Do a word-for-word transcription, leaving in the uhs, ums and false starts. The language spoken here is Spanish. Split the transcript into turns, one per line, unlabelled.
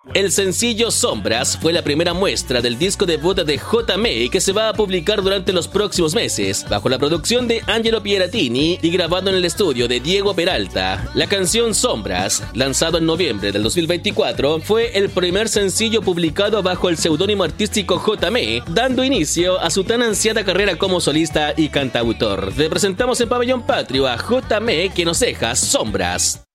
El sencillo Sombras fue la primera muestra del disco debut de J M E que se va a publicar durante los próximos meses, bajo la producción de Angelo Pieratini y grabado en el estudio de Diego Peralta. La canción Sombras, lanzado en noviembre del dos mil veinticuatro, fue el primer sencillo publicado bajo el seudónimo artístico J M E, dando inicio a su tan ansiada carrera como solista y cantautor. Te presentamos en Pabellón Patrio a J M E que nos deja Sombras.